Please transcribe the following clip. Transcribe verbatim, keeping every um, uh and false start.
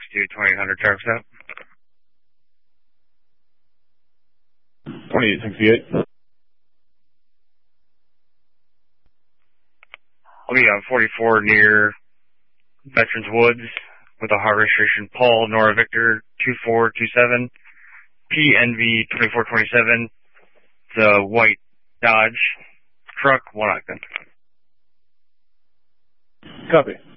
to twenty-eight hundred traffic stop. twenty-eight sixty-eight. I'll be on forty-four near Veterans Woods with a heart registration Paul Nora Victor two four two seven, P N V twenty-four twenty-seven, the white Dodge truck, one octane. Copy.